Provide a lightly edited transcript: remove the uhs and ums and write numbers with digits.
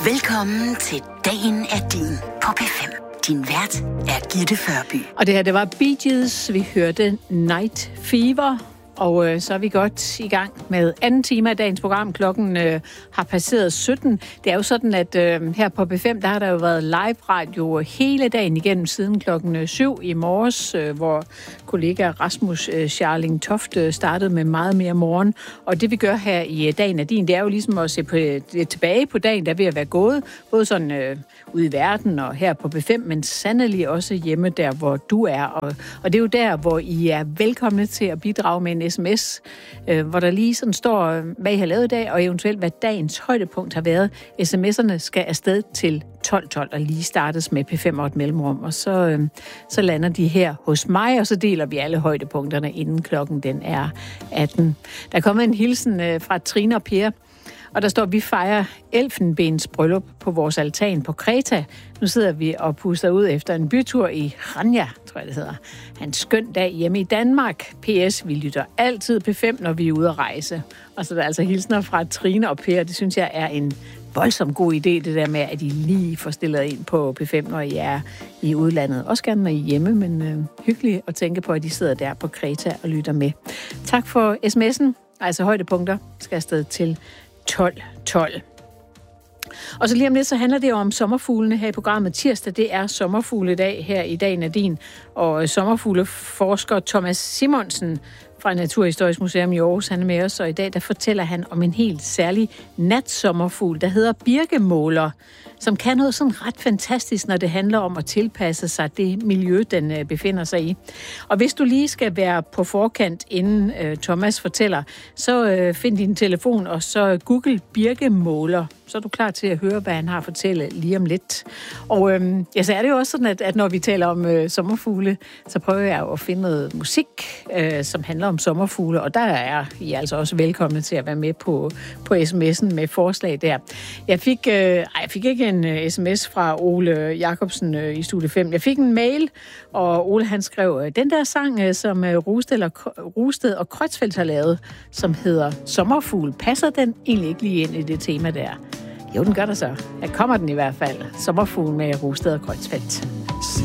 Velkommen til Dagen er din på P5. Din vært er Gitte Førby. Og det her, det var Bee Gees. Vi hørte Night Fever. Og så er vi godt i gang med anden time af dagens program. Klokken har passeret 17. Det er jo sådan, at her på P5, der har der jo været live radio hele dagen igennem siden klokken 7 i morges, hvor kollega Rasmus Scharling Toft startede med meget mere morgen. Og det vi gør her i Dagen er din, det er jo ligesom at se tilbage på dagen, der er ved at være gået. Både sådan ude i verden og her på P5, men sandelig også hjemme der, hvor du er. Og det er jo der, hvor I er velkomne til at bidrage med en sms, hvor der lige sådan står, hvad I har lavet i dag, og eventuelt hvad dagens højdepunkt har været. SMS'erne skal afsted til 12.12 og lige startes med P5 og et mellemrum, og så lander de her hos mig, og så deler vi alle højdepunkterne, inden klokken den er 18. Der er kommet en hilsen fra Trine og Per, og der står, vi fejrer elfenbens bryllup på vores altan på Kreta. Nu sidder vi og puster ud efter en bytur i Ranja, tror jeg det hedder. En skøn dag hjemme i Danmark. PS, vi lytter altid P5, når vi er ude at rejse. Og så er der altså hilsner fra Trine og Per. Det synes jeg er en voldsomt god idé, det der med, at I lige får stillet ind på P5, når I er i udlandet. Også gerne, når I er hjemme, men hyggeligt at tænke på, at I sidder der på Kreta og lytter med. Tak for sms'en. Altså højdepunkter skal afsted til 12.12. Og så lige om lidt, så handler det jo om sommerfuglene her i programmet. Tirsdag, det er sommerfugledag her i Dagen er din. Og sommerfugleforsker Thomas Simonsen fra Naturhistorisk Museum i Aarhus, han er med os, og i dag der fortæller han om en helt særlig natsommerfugl, der hedder birkemåler, som kan noget sådan ret fantastisk, når det handler om at tilpasse sig det miljø, den befinder sig i. Og hvis du lige skal være på forkant, inden Thomas fortæller, så find din telefon, og så google birkemåler. Så er du klar til at høre, hvad han har at fortælle lige om lidt. Og så er det jo også sådan, at når vi taler om sommerfugle, så prøver jeg jo at finde noget musik, som handler om sommerfugle, og der er I altså også velkomne til at være med på sms'en med forslag der. Jeg fik ikke en sms fra Ole Jacobsen i Studie 5. Jeg fik en mail, og Ole han skrev, den der sang, som Rusted og Kreutzfeldt har lavet, som hedder Sommerfugl, passer den egentlig ikke lige ind i det tema der? Jo, den gør der så. Her kommer den i hvert fald. Sommerfugl med Rusted og Kreutzfeldt. Se